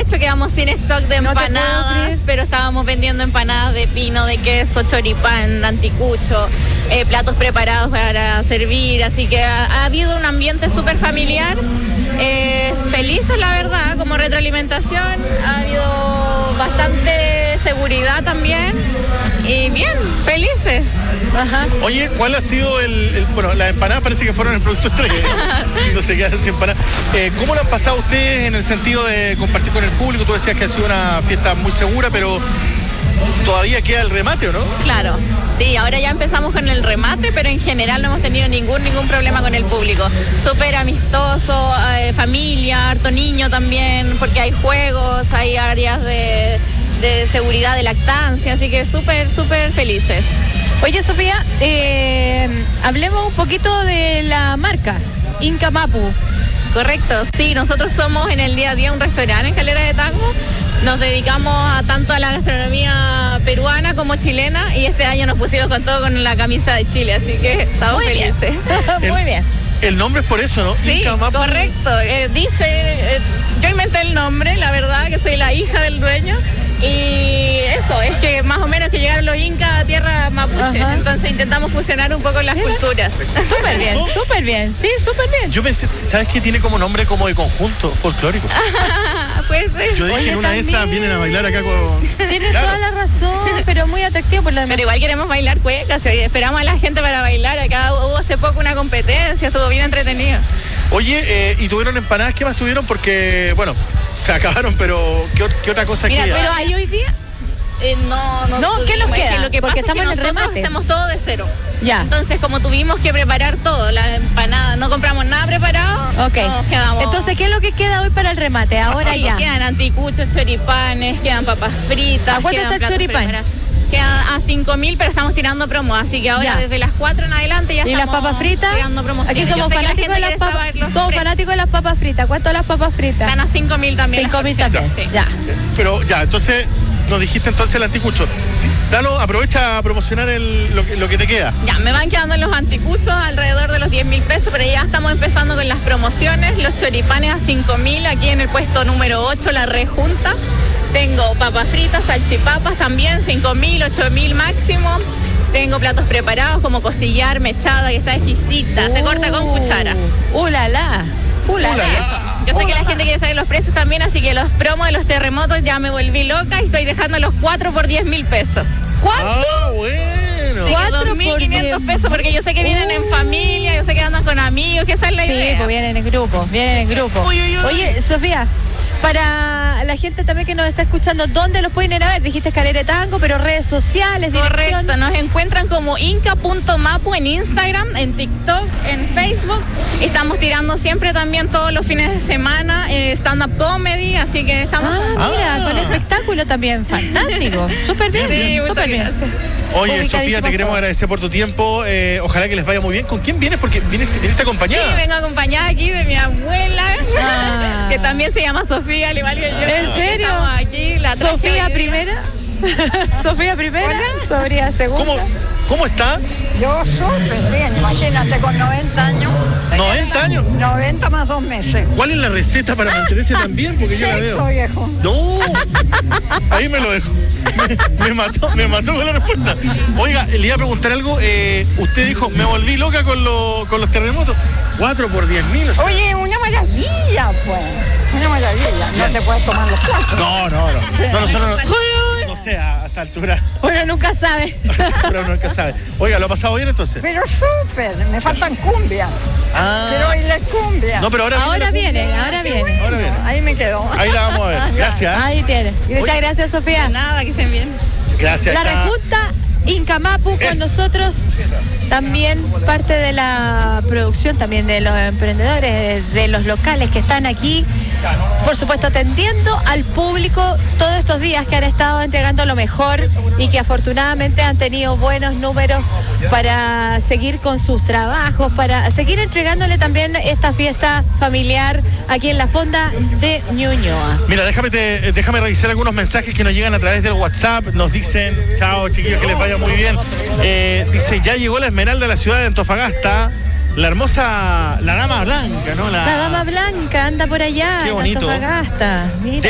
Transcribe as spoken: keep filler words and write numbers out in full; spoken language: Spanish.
hecho quedamos sin stock de No te puedo empanadas, creer. pero estábamos vendiendo empanadas de pino, de queso, choripán, anticucho, eh, platos preparados para servir, así que ha, ha habido un ambiente súper familiar, eh, felices la verdad, como retroalimentación, ha habido bastante seguridad también, y bien, felices. Ajá. Oye, ¿cuál ha sido el, el- bueno, las empanadas parece que fueron el producto estrella, si no se quedan sin empanadas. Eh, ¿Cómo lo han pasado ustedes en el sentido de compartir con el público? Tú decías que ha sido una fiesta muy segura, pero todavía queda el remate, ¿o no? Claro, sí, ahora ya empezamos con el remate, pero en general no hemos tenido ningún ningún problema con el público. Súper amistoso, eh, familia, harto niño también, porque hay juegos, hay áreas de, de seguridad de lactancia, así que súper, súper felices. Oye, Sofía, eh, hablemos un poquito de la marca, Inca Mapu. Correcto, sí, nosotros somos en el día a día un restaurante en Calera de Tango. Nos dedicamos a tanto a la gastronomía peruana como chilena y este año nos pusimos con todo con la camisa de Chile, así que estamos Muy bien. felices. Muy bien. El nombre es por eso, ¿no? Sí, Inca Mapu. correcto. Eh, dice, eh, yo inventé el nombre, la verdad que soy la hija del dueño. Y eso, es que más o menos que llegaron los incas a tierra mapuche. Ajá. Entonces intentamos fusionar un poco las culturas. Súper bien, súper bien. Sí, súper bien. Yo pensé, ¿sabes qué? Tiene como nombre como de conjunto folclórico. Puede ser. Yo dije Oye, en una de esas también. vienen a bailar acá con... Tienes Claro. toda la razón, pero muy atractivo por la Pero igual queremos bailar cuecas, y esperamos a la gente para bailar. Acá hubo hace poco una competencia, estuvo bien entretenido. Oye, eh, ¿y tuvieron empanadas? ¿Qué más tuvieron? Porque, bueno, se acabaron, pero ¿qué, ot- qué otra cosa Mira, queda? pero hay hoy día. Eh, no, no, No, ¿qué nos tuvimos. Es queda? que lo que Porque pasa es estamos que en el nosotros remate. hacemos todo de cero. Ya. Entonces, como tuvimos que preparar todo, la empanada, no compramos nada preparado, Ok. nos quedamos. Entonces, ¿qué es lo que queda hoy para el remate? Ahora Sí, ya. quedan anticuchos, choripanes, quedan papas fritas. ¿A cuánto quedan está el platos choripán? preparados. Queda a cinco mil, pero estamos tirando promo, así que ahora Ya. desde las cuatro en adelante ya ¿Y las estamos papas fritas? tirando promociones. Aquí Yo somos sé que la fanáticos de gente las quiere papas. saber los Somos precios. fanáticos de las papas fritas. ¿Cuánto las papas fritas? Están a cinco mil también. Cinco las mil porciones, también. sí. Ya. Pero ya, entonces nos dijiste entonces el anticucho. Dalo, aprovecha a promocionar el, lo, que, lo que te queda. Ya, me van quedando los anticuchos alrededor de los diez mil pesos, pero ya estamos empezando con las promociones. Los choripanes a cinco mil, aquí en el puesto número ocho, la rejunta. Tengo papas fritas, salchipapas también, cinco mil, ocho mil máximo. Tengo platos preparados como costillar, mechada, que está exquisita. Se corta con cuchara. ¡Uh, la, la! ¡Uh, la, Uh, la, la! la. Yo sé Uh, que la la, gente quiere saber los precios también, así que los promos de los terremotos ya me volví loca y estoy dejando los cuatro por diez mil pesos. ¿Cuánto? Ah, bueno. Sí, Cuatro dos mil por quinientos diez. pesos, porque yo sé que vienen en Uh. familia, yo sé que andan con amigos, que esa es la Sí, idea. pues vienen en grupo, vienen en grupo. Uy, uy, uy. Oye, Sofía, para la gente también que nos está escuchando, ¿dónde los pueden ir a ver? Dijiste Escalera de Tango, pero redes sociales, dirección. Correcto, nos encuentran como inca punto mapu en Instagram, en TikTok, en Facebook. Estamos tirando siempre también todos los fines de semana eh, stand-up comedy, así que estamos... Ah, mira, Ah. con espectáculo también, fantástico. Súper bien, Sí, muchas súper bien. gracias. Oye, Ubicadísimos Sofía, te queremos todos. agradecer por tu tiempo. Eh, ojalá que les vaya muy bien. ¿Con quién vienes? Porque viniste, viniste Sí, acompañada. vengo acompañada aquí de mi abuela, Ah. que también se llama Sofía, al igual que yo. ¿En serio? Estamos aquí, la traje Sofía hoy día. primera. Sofía primera. Sofía segunda. ¿Cómo, ¿Cómo está? Yo súper bien, imagínate, con noventa años. ¿noventa años? noventa más dos meses. ¿Cuál es la receta para mantenerse tan bien? Porque yo la Sexo, veo. viejo. No, ahí me lo dejo. Me, me mató, me mató con la respuesta. Oiga, le iba a preguntar algo. Eh, usted dijo, me volví loca con, lo- con los terremotos. Cuatro por diez mil. O sea, Oye, una maravilla, pues. Una maravilla. No te puedes tomar los platos. no, no, no. No, nosotros no. No sé, a esta altura. Bueno, nunca sabe. Pero nunca sabe. Oiga, ¿lo ha pasado bien entonces? Pero súper, me faltan cumbias. Ah. Pero bailar cumbia. No, pero ahora, Ahora viene. viene, ahora viene. Ahora viene. Ahí me quedo. Ahí la vamos a ver. Gracias. ¿eh? Ahí tiene. Muchas Oye. gracias, Sofía. Nada, que estén bien. Gracias. La está- rejunta Inca Mapu con Es. nosotros, también parte de la producción, también de los emprendedores, de los locales que están aquí, por supuesto atendiendo al público todos estos días, que han estado entregando lo mejor y que afortunadamente han tenido buenos números para seguir con sus trabajos, para seguir entregándole también esta fiesta familiar aquí en la Fonda de Ñuñoa. Mira, déjame, te- déjame revisar algunos mensajes que nos llegan a través del WhatsApp. Nos dicen, chao chiquillos, que les vaya muy bien. Eh, dice, ya llegó la Esmeralda a la ciudad de Antofagasta. La hermosa, la dama blanca, ¿no? La dama blanca anda por allá Qué en bonito. Antofagasta. Mira.